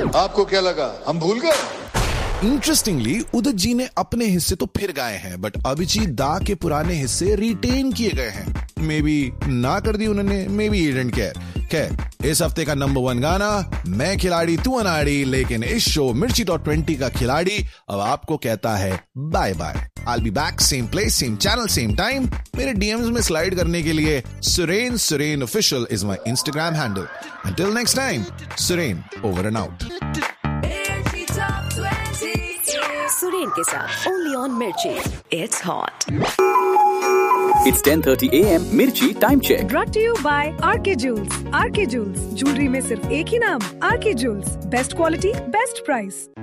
आपको क्या लगा हम भूल गए? इंटरेस्टिंगली उदित जी ने अपने हिस्से तो फिर गाए हैं, बट अभिजीत दा के पुराने हिस्से रिटेन किए गए हैं। मे बी ना कर दी उन्होंने, may be he didn't care. खैर, इस हफ्ते का नंबर 1 गाना मैं खिलाड़ी तू अनाड़ी, लेकिन इस शो मिर्ची टॉप 20 का खिलाड़ी अब आपको कहता है bye bye. I'll be back, same place, same channel, same time. मेरे DMs में स्लाइड करने के लिए Suren Official is my Instagram handle. Until next time, Suren over and out. Suren के साथ only on Mirchi. It's hot. It's 10:30 a.m. Mirchi time check. Brought to you by RK Jewels. RK Jewels, jewelry में सिर्फ एक ही नाम, RK Jewels. Best quality, best price.